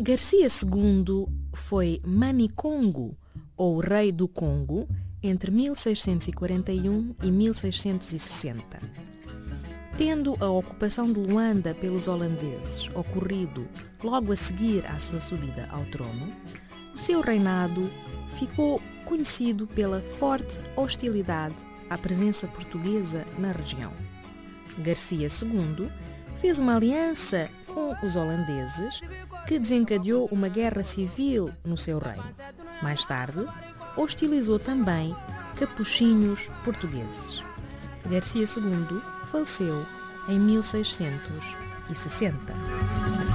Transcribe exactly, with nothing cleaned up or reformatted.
Garcia segundo foi Manicongo, ou Rei do Congo, entre mil seiscentos e quarenta e um e mil seiscentos e sessenta. Tendo a ocupação de Luanda pelos holandeses ocorrido logo a seguir à sua subida ao trono, o seu reinado ficou conhecido pela forte hostilidade à presença portuguesa na região. Garcia segundo fez uma aliança com os holandeses que desencadeou uma guerra civil no seu reino. Mais tarde, hostilizou também capuchinhos portugueses. Garcia segundo faleceu em mil seiscentos e sessenta.